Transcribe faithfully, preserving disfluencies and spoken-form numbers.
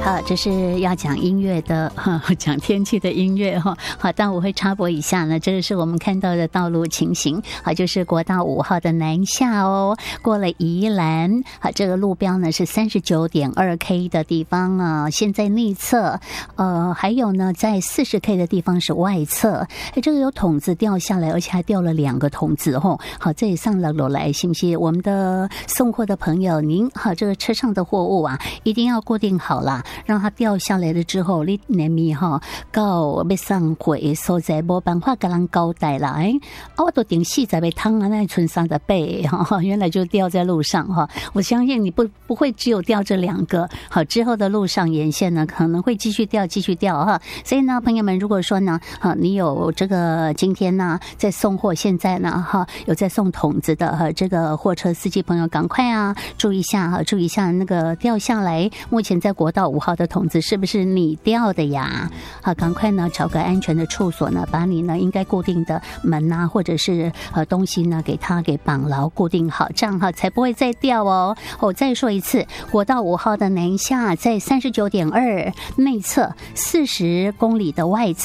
好，这是要讲音乐的，讲天气的音乐哈。好，但我会插播一下呢，这个是我们看到的道路情形。好，就是国道五号的南下哦，过了宜兰，好，这个路标呢是三十九点二 K 的地方啊，现在内侧，呃，还有呢，在四十 K 的地方是外侧。哎，这个有筒子掉下来，而且还掉了两个筒子哦。好，这里上了楼来，信不信？我们的送货的朋友，您好，这个车上的货物啊，一定要固定好啦。让它掉下来了之后，你难咪哈到要上轨所在，没办法跟人交代啦。哎，啊，我都顶细在被汤啊，那村上的背哈，原来就掉在路上哈。我相信你不不会只有掉这两个，好，之后的路上沿线呢可能会继续掉，继续掉哈。所以呢，朋友们，如果说呢，哈，你有这个今天呢在送货，现在呢哈有在送筒子的哈，这个货车司机朋友，赶快啊，注意一下哈，注意一下那个掉下来，目前在国道五号的筒子是不是你掉的呀？好，赶快呢找个安全的处所呢，把你呢应该固定的门啊，或者是呃东西呢，给它给绑牢固定好，这样哈才不会再掉哦。我再说一次，国道五号的南下在三十九点二内侧，四十公里的外侧。